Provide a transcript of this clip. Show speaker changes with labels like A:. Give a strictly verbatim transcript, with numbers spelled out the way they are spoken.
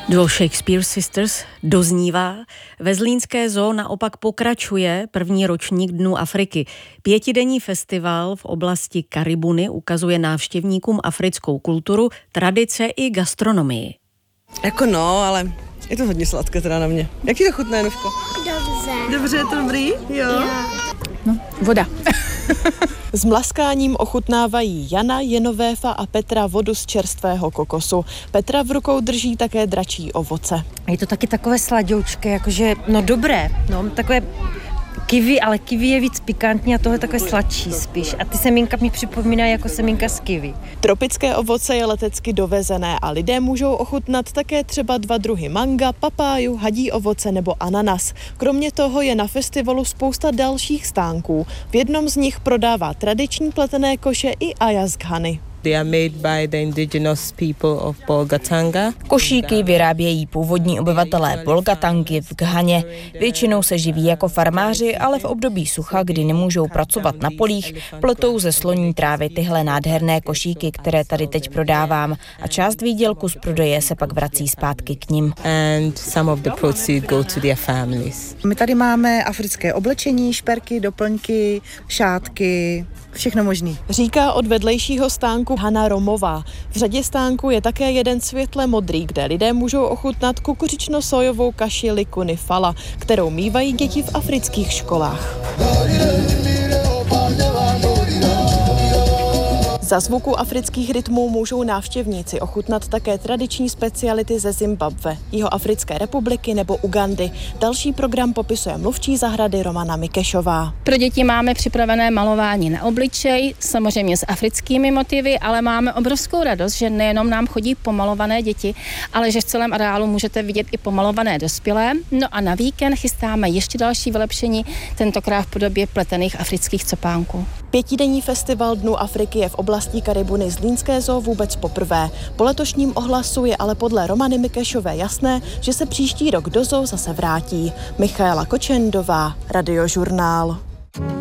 A: Duo Shakespeare Sisters doznívá. Ve Zlínské zoo naopak pokračuje první ročník Dnů Afriky. Pětidenní festival v oblasti Karibuny ukazuje návštěvníkům africkou kulturu, tradice i gastronomii.
B: Jako no, ale je to hodně sladké teda na mě. Jak ti to chutná, Januško?
C: Dobře.
B: Dobře, je to dobrý? Jo.
C: Jo.
D: No, voda.
E: S mlaskáním ochutnávají Jana, Jenovéfa a Petra vodu z čerstvého kokosu. Petra v rukou drží také dračí ovoce.
D: Je to taky takové sladoučké, jakože, no dobré, no, takové kiwi, ale kiwi je víc pikantní a tohle takové sladší spíš. A ty semínka mi připomínají jako semínka z kiwi.
E: Tropické ovoce je letecky dovezené a lidé můžou ochutnat také třeba dva druhy manga, papáju, hadí ovoce nebo ananas. Kromě toho je na festivalu spousta dalších stánků. V jednom z nich prodává tradiční pletené koše i Ayaz Ghany.
F: They are made by the indigenous people of Bolgatanga.
G: Košíky vyrábějí původní obyvatelé Bolgatangy v Ghaně. Většinou se živí jako farmáři, ale v období sucha, kdy nemůžou pracovat na polích, plotou ze sloní trávy tyhle nádherné košíky, které tady teď prodávám. A část výdělku z prodeje se pak vrací zpátky k nim.
F: And some of the proceeds go to their families.
H: My tady máme africké oblečení, šperky, doplňky, šátky, všechno možný.
E: Říká od vedlejšího stánku Hana Romová. V řadě stánků je také jeden světle modrý, kde lidé můžou ochutnat kukuřično-sojovou kaši likuni fala, kterou mívají děti v afrických školách. Za zvuku afrických rytmů můžou návštěvníci ochutnat také tradiční speciality ze Zimbabwe, Jihoafrické republiky nebo Ugandy. Další program popisuje mluvčí zahrady Romana Mikešová.
I: Pro děti máme připravené malování na obličej, samozřejmě s africkými motivy, ale máme obrovskou radost, že nejenom nám chodí pomalované děti, ale že v celém areálu můžete vidět i pomalované dospělé. No a na víkend chystáme ještě další vylepšení, tentokrát v podobě pletených afrických copánků.
E: Pětidenní festival Dnů Afriky je v oblasti Karibuny Zlínské zoo vůbec poprvé. Po letošním ohlasu je ale podle Romany Mikešové jasné, že se příští rok do zoo zase vrátí. Michaela Kočendová, Radiožurnál.